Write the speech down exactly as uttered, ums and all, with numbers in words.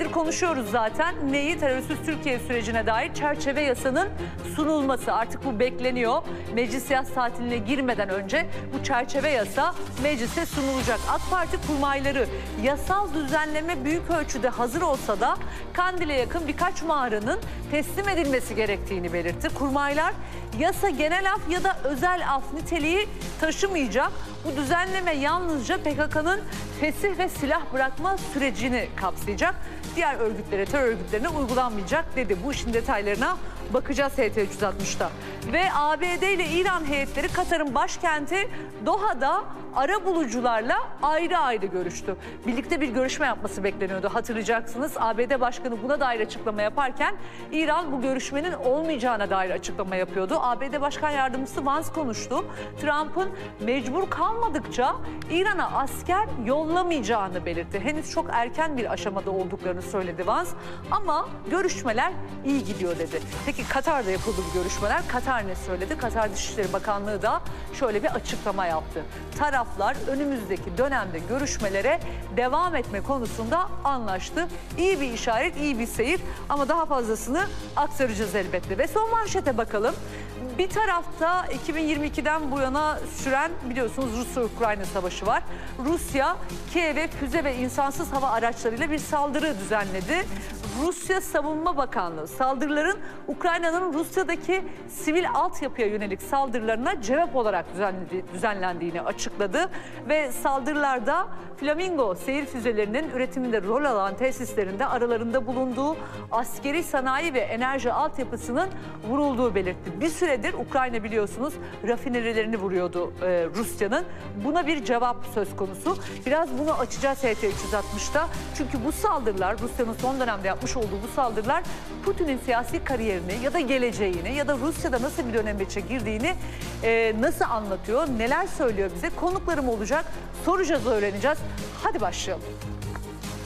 süredir konuşuyoruz zaten. Neyi? Terörsüz Türkiye sürecine dair çerçeve yasanın sunulması. Artık bu bekleniyor. Meclis yaz tatiline girmeden önce bu çerçeve yasa meclise sunulacak. AK Parti kurmayları yasal düzenleme büyük ölçüde hazır olsa da Kandil'e yakın birkaç mağaranın teslim edilmesi gerektiğini belirtti. Kurmaylar yasa genel af ya da özel af niteliği taşımayacak. Bu düzenleme yalnızca P K K'nın fesih ve silah bırakma sürecini kapsayacak. Diğer örgütlere, terör örgütlerine uygulanmayacak dedi. Bu işin detaylarına bakacağız H T üç yüz altmışta. Ve A B D ile İran heyetleri Katar'ın başkenti Doha'da arabulucularla ayrı ayrı görüştü. Birlikte bir görüşme yapması bekleniyordu. Hatırlayacaksınız, A B D Başkanı buna dair açıklama yaparken İran bu görüşmenin olmayacağına dair açıklama yapıyordu. A B D Başkan Yardımcısı Vance konuştu. Trump'ın mecbur kalmadıkça İran'a asker yollamayacağını belirtti. Henüz çok erken bir aşamada olduklarını söyledi Vance ama görüşmeler iyi gidiyor dedi. Peki Katar'da yapıldı bu görüşmeler. Katar ne söyledi? Katar Dışişleri Bakanlığı da şöyle bir açıklama yaptı. Taraflar önümüzdeki dönemde görüşmelere devam etme konusunda anlaştı. İyi bir işaret, iyi bir seyir ama daha fazlasını aktaracağız elbette. Ve son manşete bakalım. Bir tarafta iki bin yirmi ikiden bu yana süren biliyorsunuz Rusya-Ukrayna savaşı var. Rusya, Kiev'e füze ve insansız hava araçlarıyla bir saldırı düzenledi. Rusya Savunma Bakanlığı saldırıların Ukrayna'nın Rusya'daki sivil altyapıya yönelik saldırılarına cevap olarak düzenlendiğini açıkladı. Ve saldırılarda Flamingo seyir füzelerinin üretiminde rol alan tesislerinde aralarında bulunduğu askeri sanayi ve enerji altyapısının vurulduğu belirtti. Bir süredir Ukrayna biliyorsunuz rafinerilerini vuruyordu e, Rusya'nın. Buna bir cevap söz konusu. Biraz bunu açacağız H T üç yüz altmışta. Çünkü bu saldırılar, Rusya'nın son dönemde yapmış olduğu bu saldırılar Putin'in siyasi kariyerini ya da geleceğini ya da Rusya'da nasıl bir dönemeçe girdiğini e, nasıl anlatıyor, neler söylüyor bize? Konuklarım olacak, soracağız, öğreneceğiz. Hadi başlayalım.